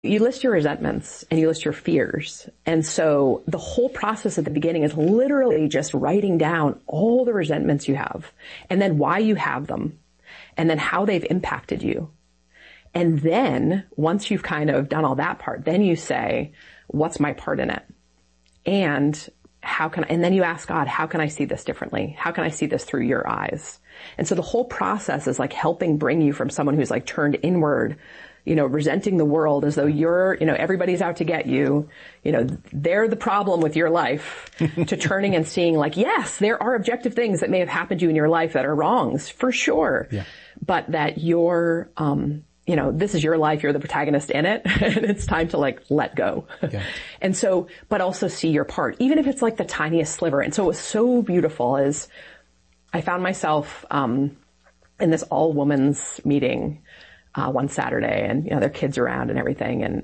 You list your resentments and you list your fears. And so the whole process at the beginning is literally just writing down all the resentments you have and then why you have them and then how they've impacted you. And then once you've kind of done all that part, then you say, what's my part in it? And and then you ask God, how can I see this differently? How can I see this through your eyes? And so the whole process is like helping bring you from someone who's like turned inward, resenting the world as though you're, everybody's out to get you, they're the problem with your life, to turning and seeing like, yes, there are objective things that may have happened to you in your life that are wrongs, for sure. Yeah. But that you're, this is your life, you're the protagonist in it, and it's time to like let go. Yeah. And so, but also see your part, even if it's like the tiniest sliver. And so what was so beautiful is I found myself, in this all women's meeting, one Saturday, and, their kids around and everything. And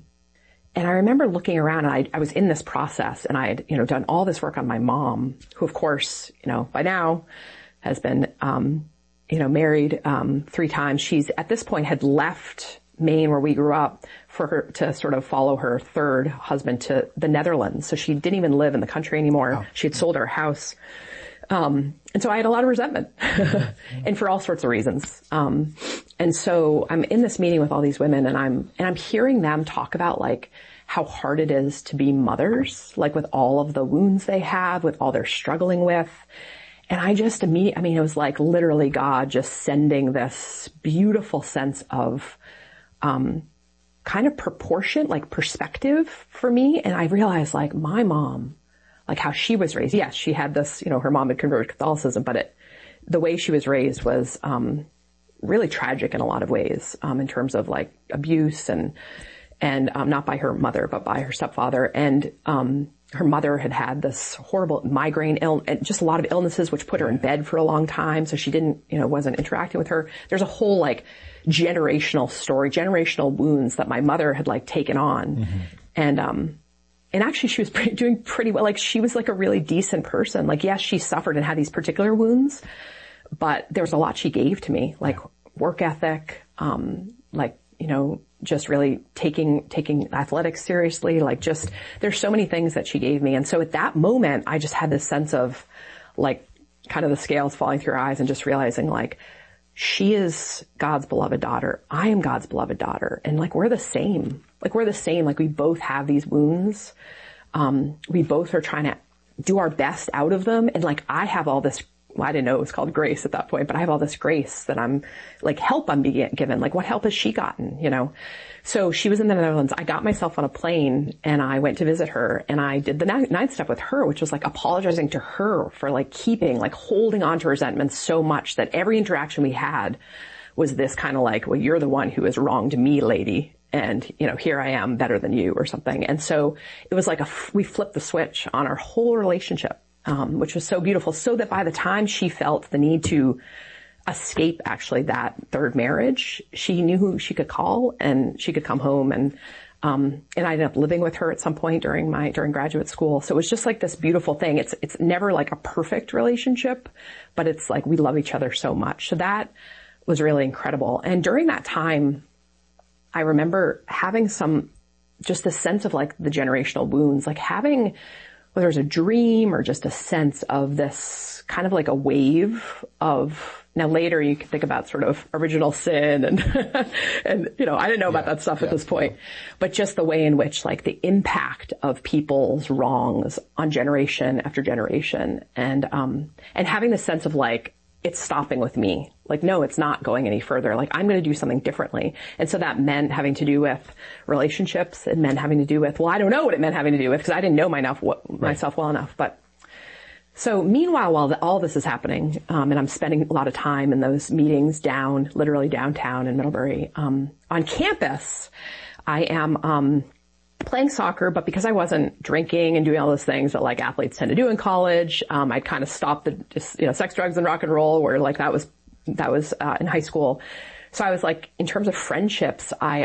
I remember looking around, and I was in this process, and I had, done all this work on my mom, who of course, by now has been, married, 3 times. She's at this point had left Maine, where we grew up, for her to sort of follow her third husband to the Netherlands. So she didn't even live in the country anymore. Wow. She had sold her house. And so I had a lot of resentment and for all sorts of reasons. And so I'm in this meeting with all these women, and I'm hearing them talk about like how hard it is to be mothers, like with all of the wounds they have, with all they're struggling with. And I just it was like literally God just sending this beautiful sense of, kind of proportion, like perspective for me. And I realized like my mom, like how she was raised. Yes, she had this, her mom had converted to Catholicism, but the way she was raised was, really tragic in a lot of ways, in terms of like abuse and not by her mother, but by her stepfather. And, her mother had this horrible migraine and just a lot of illnesses, which put her in bed for a long time. So she didn't, wasn't interacting with her. There's a whole like generational story, generational wounds that my mother had like taken on. Mm-hmm. And actually she was doing pretty well. Like she was like a really decent person. Like, yes, she suffered and had these particular wounds, but there was a lot she gave to me, like work ethic, just really taking athletics seriously, like just, there's so many things that she gave me. And so at that moment, I just had this sense of like kind of the scales falling through her eyes and just realizing like, she is God's beloved daughter. I am God's beloved daughter. And like, we're the same. Like we both have these wounds. We both are trying to do our best out of them. And like, I have all this, I didn't know it was called grace at that point, but I have all this grace that I'm like help I'm being given. Like what help has she gotten, So she was in the Netherlands. I got myself on a plane and I went to visit her, and I did the ninth step with her, which was like apologizing to her for like holding on to resentment so much that every interaction we had was this kind of like, well, you're the one who has wronged me, lady. And, here I am better than you or something. And so it was like we flipped the switch on our whole relationship. Which was so beautiful, so that by the time she felt the need to escape actually that third marriage, she knew who she could call and she could come home. And I ended up living with her at some point during graduate school. So it was just like this beautiful thing. It's never like a perfect relationship, but it's like we love each other so much. So that was really incredible. And during that time, I remember having just a sense of like the generational wounds, like having, whether it was a dream or just a sense of this kind of like a wave of, now later you can think about sort of original sin and, and, I didn't know about that stuff at this point, but just the way in which like the impact of people's wrongs on generation after generation and having the sense of like, it's stopping with me. Like, no, it's not going any further. Like, I'm going to do something differently. And so that meant having to do with relationships. It meant having to do with, well, I don't know what it meant having to do with because I didn't know myself well enough. But so meanwhile, while all this is happening, and I'm spending a lot of time in those meetings literally downtown in Middlebury, on campus, I am, playing soccer, but because I wasn't drinking and doing all those things that like athletes tend to do in college, I kind of stopped the sex, drugs, and rock and roll, where like that was in high school. So I was like, in terms of friendships, I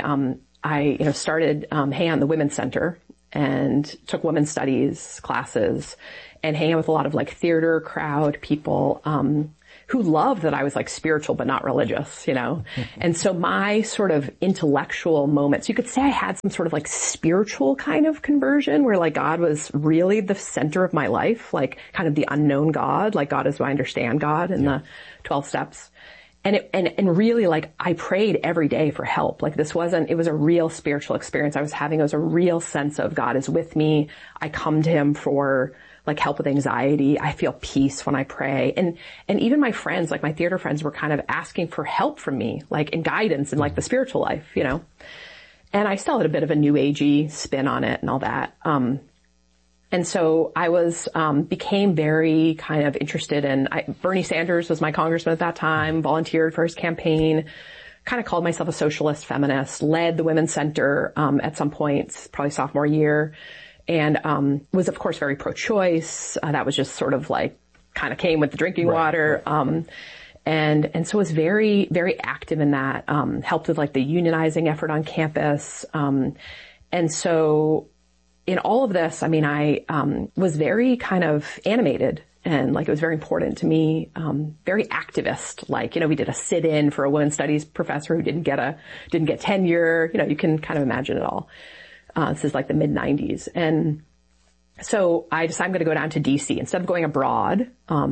started hanging out in the women's center and took women's studies classes and hanging out with a lot of like theater crowd people who loved that I was like spiritual but not religious, you know? And so my sort of intellectual moments, you could say I had some sort of like spiritual kind of conversion where like God was really the center of my life, like kind of the unknown God, like God as I understand God in the 12 steps. And really like I prayed every day for help. Like it was a real spiritual experience I was having. It was a real sense of God is with me. I come to him for like help with anxiety. I feel peace when I pray. And even my friends, like my theater friends were kind of asking for help from me, like in guidance in like the spiritual life, you know? And I still had a bit of a new agey spin on it and all that. And so I became very kind of interested in, Bernie Sanders was my congressman at that time, volunteered for his campaign, kind of called myself a socialist feminist, led the Women's Center, at some point, probably sophomore year, and, was of course very pro-choice. That was just sort of like, kind of came with the drinking water. And so was very, very active in that, helped with like the unionizing effort on campus. And so, in all of this, I mean, I was very kind of animated and like it was very important to me, very activist. Like, you know, we did a sit-in for a women's studies professor who didn't get tenure. You know, you can kind of imagine it all. This is like the mid-90s. And so I decided I'm going to go down to DC. Instead of going abroad,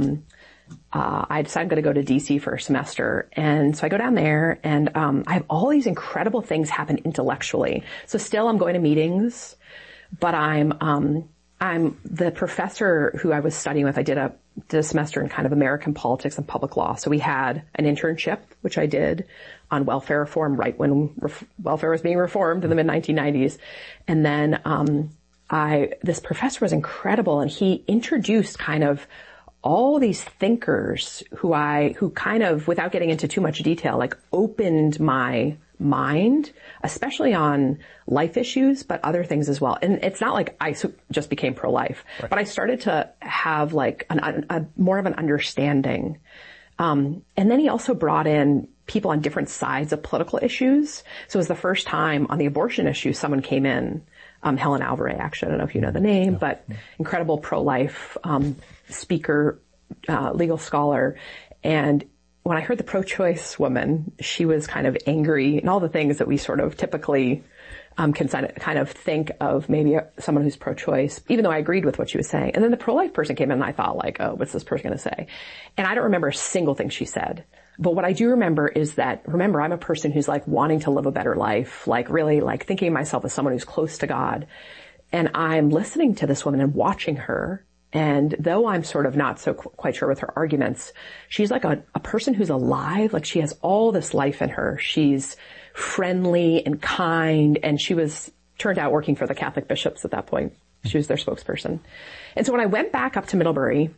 I decided I'm going to go to DC for a semester. And so I go down there and I have all these incredible things happen intellectually. So still I'm going to meetings. But I'm the professor who I was studying with. I did a semester in kind of American politics and public law. So we had an internship, which I did on welfare reform right when welfare was being reformed in the mid 1990s. And then, this professor was incredible and he introduced kind of all these thinkers who kind of, without getting into too much detail, like opened my mind, especially on life issues, but other things as well. And it's not like I just became pro-life, but I started to have like a more of an understanding. And then he also brought in people on different sides of political issues. So it was the first time on the abortion issue someone came in, Helen Alvarez, actually, I don't know if you know the name, but incredible pro-life, speaker, legal scholar. And when I heard the pro-choice woman, she was kind of angry and all the things that we sort of typically can kind of think of maybe someone who's pro-choice, even though I agreed with what she was saying. And then the pro-life person came in and I thought like, oh, what's this person going to say? And I don't remember a single thing she said. But what I do remember is that, remember, I'm a person who's like wanting to live a better life, like really like thinking of myself as someone who's close to God. And I'm listening to this woman and watching her. And though I'm sort of not so quite sure with her arguments, she's like a person who's alive. Like she has all this life in her. She's friendly and kind. And she turned out working for the Catholic bishops at that point. She was their spokesperson. And so when I went back up to Middlebury,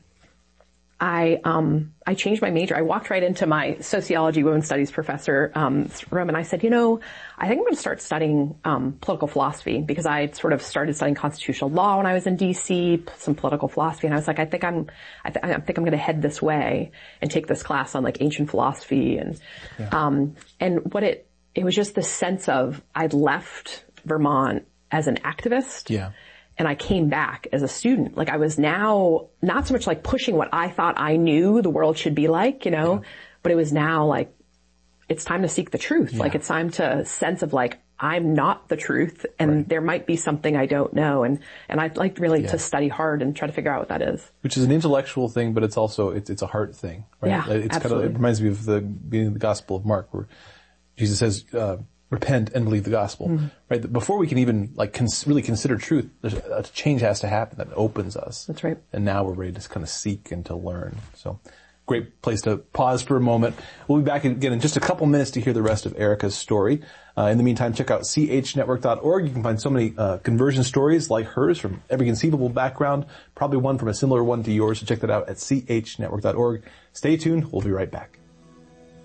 I changed my major. I walked right into my sociology women's studies professor, room and I said, you know, I think I'm going to start studying, political philosophy because I had sort of started studying constitutional law when I was in DC, some political philosophy. And I was like, I think I'm going to head this way and take this class on like ancient philosophy. And, and what it was just the sense of I'd left Vermont as an activist. Yeah. And I came back as a student. Like I was now not so much like pushing what I thought I knew the world should be like, you know, but it was now like, it's time to seek the truth. Like it's time to sense of like, I'm not the truth and there might be something I don't know. And I'd like really to study hard and try to figure out what that is. Which is an intellectual thing, but it's also, it's a heart thing, right? Yeah, it's absolutely. It reminds me of the beginning of the Gospel of Mark where Jesus says, repent and believe the gospel, right? Before we can even like really consider truth, there's a change has to happen that opens us. That's right. And now we're ready to kind of seek and to learn. So great place to pause for a moment. We'll be back again in just a couple minutes to hear the rest of Erica's story. In the meantime, check out chnetwork.org. You can find so many conversion stories like hers from every conceivable background, probably one from a similar one to yours. So check that out at chnetwork.org. Stay tuned. We'll be right back.